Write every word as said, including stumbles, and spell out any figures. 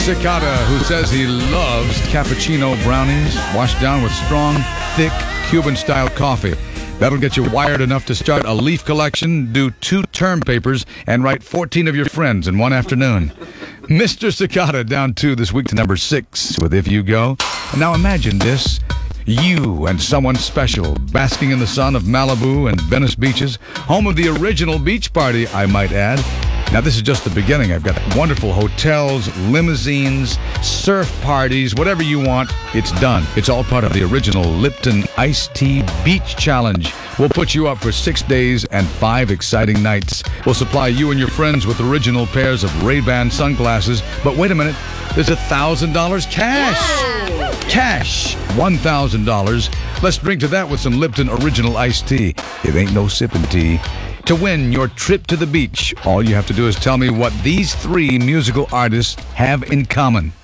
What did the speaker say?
Cicada, who says he loves cappuccino brownies washed down with strong, thick, Cuban-style coffee. That'll get you wired enough to start a leaf collection, do two term papers, and write fourteen of your friends in one afternoon. Mister Cicada down two this week to number six with If You Go. And now imagine this. You and someone special, basking in the sun of Malibu and Venice beaches, home of the original beach party, I might add. Now, this is just the beginning. I've got wonderful hotels, limousines, surf parties, whatever you want, it's done. It's all part of the original Lipton Iced Tea Beach Challenge. We'll put you up for six days and five exciting nights. We'll supply you and your friends with original pairs of Ray-Ban sunglasses. But wait a minute, there's one thousand dollars cash. Yeah. Cash. one thousand dollars. Let's drink to that with some Lipton Original Iced Tea. It ain't no sipping tea. To win your trip to the beach, all you have to do is tell me what these three musical artists have in common.